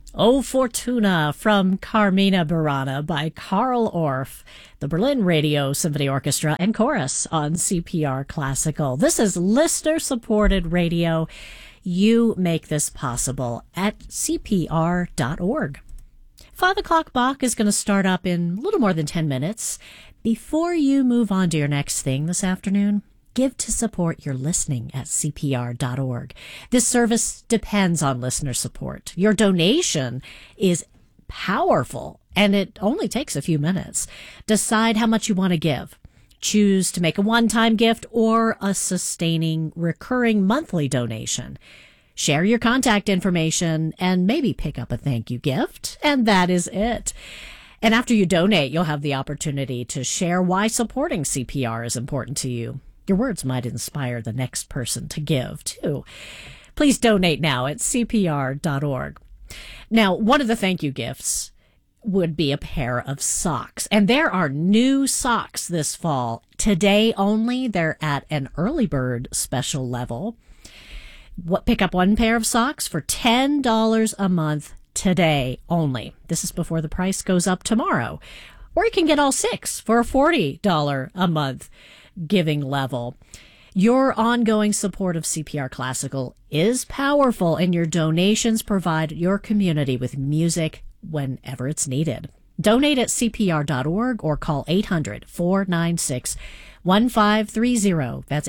O Fortuna from Carmina Burana by Karl Orff, the Berlin Radio Symphony Orchestra and Chorus on CPR Classical. This is listener-supported radio. You make this possible at CPR.org. 5 o'clock Bach is going to start up in a little more than 10 minutes. Before you move on to your next thing this afternoon, give to support your listening at CPR.org. This service depends on listener support. Your donation is powerful, and it only takes a few minutes. Decide how much you want to give. Choose to make a one-time gift or a sustaining, recurring monthly donation. Share your contact information and maybe pick up a thank you gift, and that is it. And after you donate, you'll have the opportunity to share why supporting CPR is important to you. Your words might inspire the next person to give, too. Please donate now at CPR.org. Now, one of the thank you gifts would be a pair of socks. And there are new socks this fall. Today only, they're at an early bird special level. Pick up one pair of socks for $10 a month today only. This is before the price goes up tomorrow. Or you can get all 6 for a $40 a month giving level. Your ongoing support of CPR Classical is powerful, and your donations provide your community with music whenever it's needed. Donate at CPR.org or call 800-496-1530. That's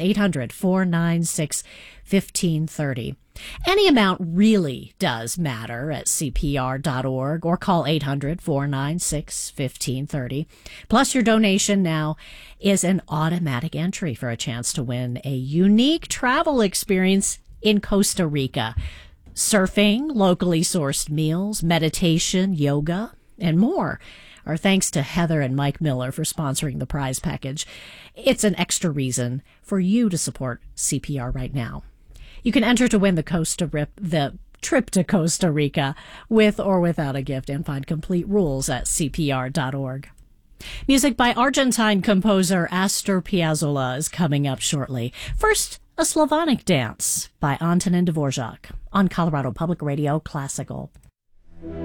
800-496-1530. Any amount really does matter at CPR.org or call 800-496-1530. Plus, your donation now is an automatic entry for a chance to win a unique travel experience in Costa Rica. Surfing, locally sourced meals, meditation, yoga, and more. Our thanks to Heather and Mike Miller for sponsoring the prize package. It's an extra reason for you to support CPR right now. You can enter to win the trip to Costa Rica with or without a gift, and find complete rules at CPR.org. Music by Argentine composer Astor Piazzolla is coming up shortly. First, a Slavonic dance by Antonin Dvorak on Colorado Public Radio Classical.